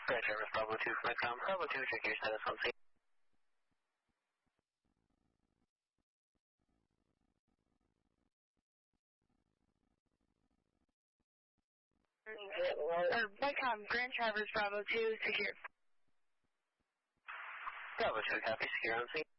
Grand Traverse Bravo 2 from XCOM. Bravo 2, check your status on scene. Vicom, Grand Traverse Bravo 2, secure. Bravo 2, copy, secure on scene.